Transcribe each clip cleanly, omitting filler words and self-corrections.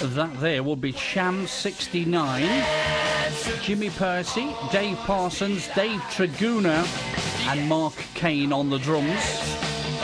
That there would be Sham 69, Jimmy Percy, Dave Parsons, Dave Traguna, and Mark Kane on the drums.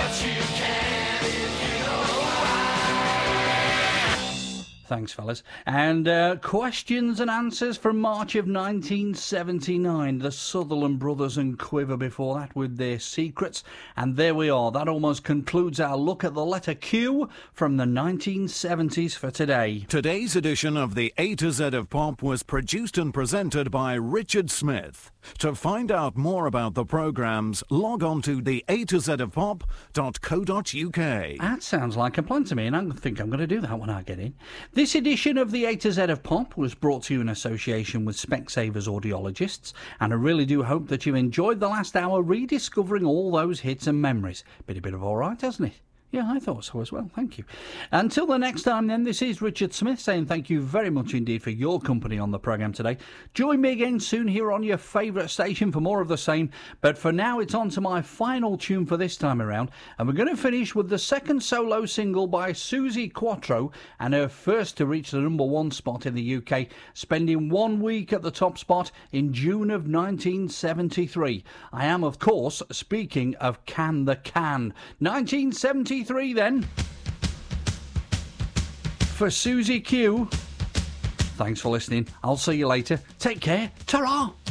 Thanks, fellas. And questions and answers from March of 1979. The Sutherland Brothers and Quiver before that with their Secrets. And there we are. That almost concludes our look at the letter Q from the 1970s for today. Today's edition of the A to Z of Pop was produced and presented by Richard Smith. To find out more about the programmes, log on to the A to Z of Pop.co.uk. That sounds like a plan to me, and I think I'm going to do that when I get in. This edition of the A to Z of Pop was brought to you in association with Specsavers Audiologists, and I really do hope that you enjoyed the last hour rediscovering all those hits and memories. Been a bit of all right, hasn't it? Yeah, I thought so as well. Thank you. Until the next time, then, this is Richard Smith saying thank you very much indeed for your company on the programme today. Join me again soon here on your favourite station for more of the same. But for now, it's on to my final tune for this time around. And we're going to finish with the second solo single by Suzi Quatro and her first to reach the #1 spot in the UK, spending 1 week at the top spot in June of 1973. I am, of course, speaking of Can the Can. 1973 then, for Suzi Q. Thanks for listening. I'll see you later. Take care. Ta-ra!